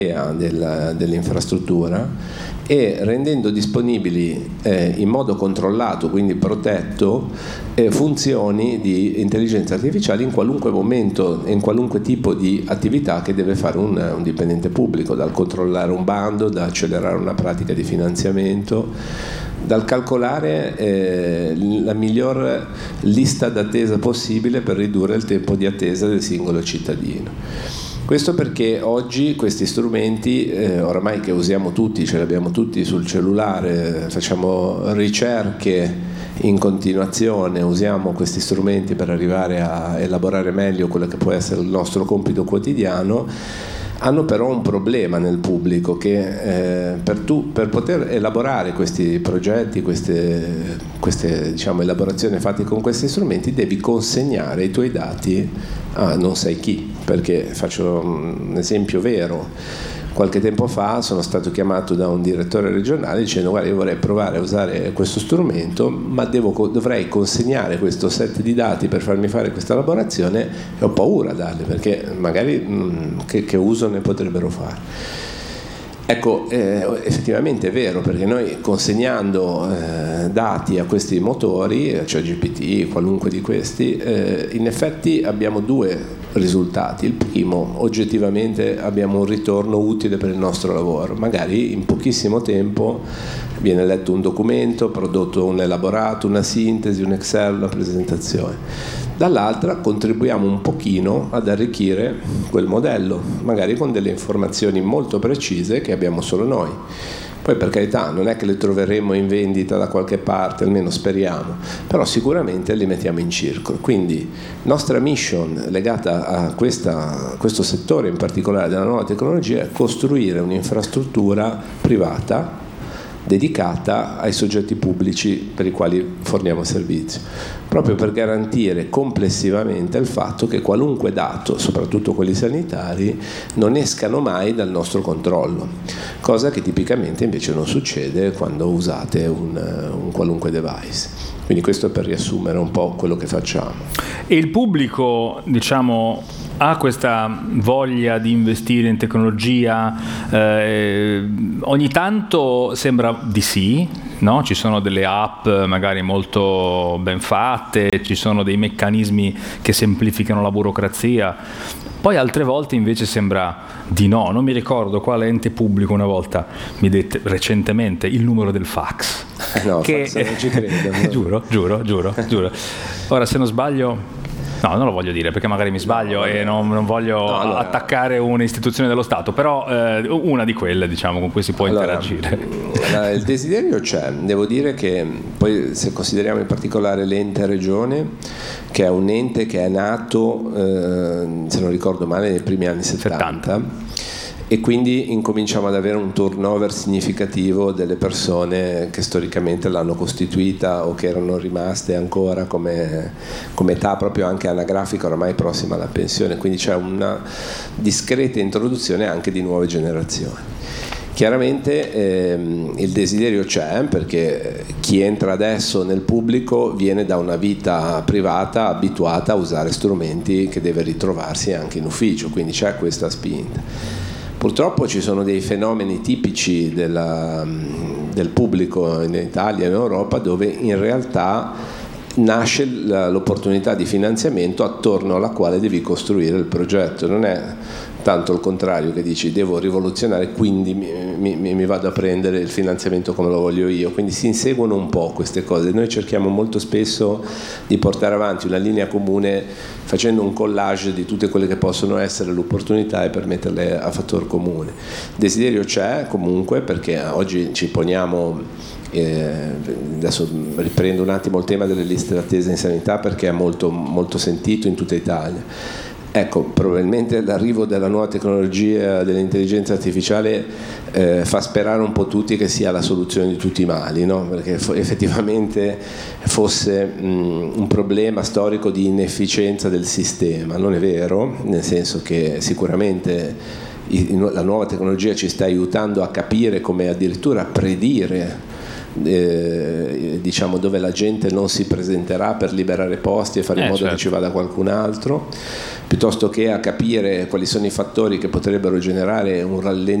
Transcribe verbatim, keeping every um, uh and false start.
Del, dell'infrastruttura e rendendo disponibili eh, in modo controllato, quindi protetto, eh, funzioni di intelligenza artificiale in qualunque momento, in qualunque tipo di attività che deve fare un, un dipendente pubblico, dal controllare un bando, da accelerare una pratica di finanziamento, dal calcolare eh, la miglior lista d'attesa possibile per ridurre il tempo di attesa del singolo cittadino. Questo perché oggi questi strumenti, eh, oramai che usiamo tutti, ce li abbiamo tutti sul cellulare, facciamo ricerche in continuazione, usiamo questi strumenti per arrivare a elaborare meglio quello che può essere il nostro compito quotidiano, hanno però un problema nel pubblico che eh, per, tu, per poter elaborare questi progetti, queste, queste diciamo, elaborazioni fatte con questi strumenti, devi consegnare i tuoi dati a non sai chi, perché faccio un esempio vero. Qualche tempo fa sono stato chiamato da un direttore regionale dicendo: guarda, io vorrei provare a usare questo strumento, ma devo, dovrei consegnare questo set di dati per farmi fare questa elaborazione e ho paura a darli, perché magari mh, che, che uso ne potrebbero fare. Ecco, eh, effettivamente è vero, perché noi consegnando eh, dati a questi motori, cioè G P T, qualunque di questi, eh, in effetti abbiamo due risultati. Il primo, oggettivamente abbiamo un ritorno utile per il nostro lavoro, magari in pochissimo tempo viene letto un documento, prodotto un elaborato, una sintesi, un Excel, una presentazione. Dall'altra contribuiamo un pochino ad arricchire quel modello, magari con delle informazioni molto precise che abbiamo solo noi. Poi, per carità, non è che le troveremo in vendita da qualche parte, almeno speriamo, però sicuramente le mettiamo in circolo. Quindi nostra mission legata a, questa, a questo settore in particolare della nuova tecnologia è costruire un'infrastruttura privata dedicata ai soggetti pubblici per i quali forniamo servizio, proprio per garantire complessivamente il fatto che qualunque dato, soprattutto quelli sanitari, non escano mai dal nostro controllo, cosa che tipicamente invece non succede quando usate un, un qualunque device. Quindi questo è per riassumere un po' quello che facciamo. E il pubblico, diciamo, ha questa voglia di investire in tecnologia? Eh, ogni tanto sembra di sì, no? Ci sono delle app magari molto ben fatte, ci sono dei meccanismi che semplificano la burocrazia. Poi altre volte invece sembra di no. Non mi ricordo quale ente pubblico una volta mi dette recentemente il numero del fax. No, che fax non ci credo. No. giuro, giuro, giuro, giuro. Ora, se non sbaglio, no, non lo voglio dire perché magari mi sbaglio no, e non, non voglio no, allora, attaccare un'istituzione dello Stato, però eh, una di quelle, diciamo, con cui si può allora, interagire. Il desiderio c'è, devo dire che poi, se consideriamo in particolare l'ente regione, che è un ente che è nato, eh, se non ricordo male, nei primi anni settanta, e quindi incominciamo ad avere un turnover significativo delle persone che storicamente l'hanno costituita o che erano rimaste ancora come, come età proprio anche anagrafica oramai prossima alla pensione, quindi c'è una discreta introduzione anche di nuove generazioni. Chiaramente ehm, il desiderio c'è, perché chi entra adesso nel pubblico viene da una vita privata abituata a usare strumenti che deve ritrovarsi anche in ufficio, quindi c'è questa spinta. Purtroppo ci sono dei fenomeni tipici della, del pubblico in Italia e in Europa dove in realtà nasce l'opportunità di finanziamento attorno alla quale devi costruire il progetto. Non è tanto il contrario, che dici devo rivoluzionare, quindi mi, mi, mi vado a prendere il finanziamento come lo voglio io. Quindi si inseguono un po' queste cose. Noi cerchiamo molto spesso di portare avanti una linea comune facendo un collage di tutte quelle che possono essere le opportunità e per metterle a fattor comune. Il desiderio c'è comunque, perché oggi ci poniamo Eh, adesso riprendo un attimo il tema delle liste d'attesa in sanità, perché è molto, molto sentito in tutta Italia. Ecco, probabilmente l'arrivo della nuova tecnologia dell'intelligenza artificiale eh, fa sperare un po' tutti che sia la soluzione di tutti i mali, no? Perché f- effettivamente fosse mh, un problema storico di inefficienza del sistema. Non è vero, nel senso che sicuramente la nuova tecnologia ci sta aiutando a capire come addirittura predire Eh, diciamo dove la gente non si presenterà per liberare posti e fare in eh, modo certo. che ci vada qualcun altro, piuttosto che a capire quali sono i fattori che potrebbero generare un rallentamento